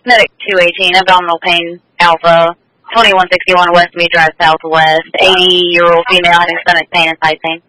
Medic 218, abdominal pain, Alpha, 2161 West Mead Drive Southwest, 80-year-old female having stomach pain and side pain.